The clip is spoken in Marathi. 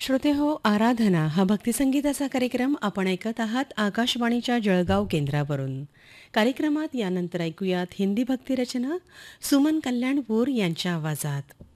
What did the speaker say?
श्रोते हो, आराधना हा भक्तिसंगीताचा कार्यक्रम आपण ऐकत आहात आकाशवाणीच्या जळगाव केंद्रावरून. कार्यक्रमात यानंतर ऐकूयात हिंदी भक्तिरचना सुमन कल्याणपूर यांच्या आवाजात.